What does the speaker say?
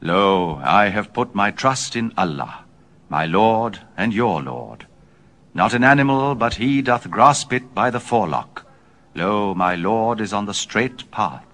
Lo, I have put my trust in Allah, my Lord and your Lord. Not an animal but he doth grasp it by the forelock. Lo, my Lord is on the straight path.